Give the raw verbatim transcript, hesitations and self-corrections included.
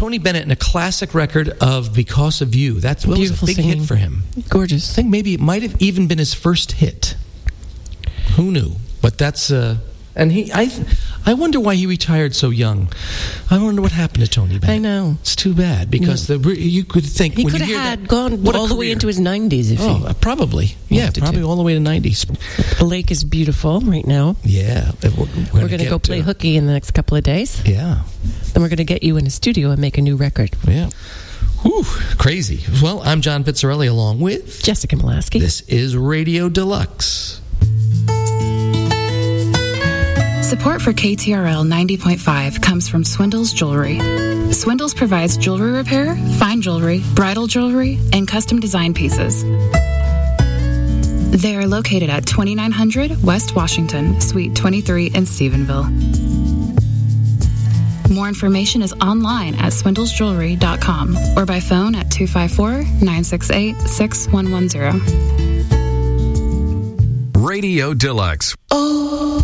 Tony Bennett and a classic record of Because of You. That's that was a big singing. hit for him. Gorgeous. I think maybe it might have even been his first hit. Who knew? But that's uh, and he. I, I wonder why he retired so young. I wonder what happened to Tony Bennett. I know. It's too bad because Yeah. the you could think He when could you have hear had that, gone what a all the way career. into his nineties if Oh, he uh, probably. Yeah, wanted probably to. all the way to nineties. The lake is beautiful right now. Yeah, we're, we're, We're going to go play hooky in the next couple of days. Yeah, Then we're going to get you in a studio and make a new record. yeah. Whew, crazy. Well, I'm John Pizzarelli along with Jessica Molaski. This is Radio Deluxe. Support for K T R L ninety point five comes from Swindles Jewelry. Swindles provides jewelry repair, fine jewelry, bridal jewelry, and custom design pieces. They are located at twenty-nine hundred West Washington, Suite twenty-three in Stephenville. More information is online at swindles jewelry dot com or by phone at two five four, nine six eight, six one one zero. Radio Deluxe. Oh.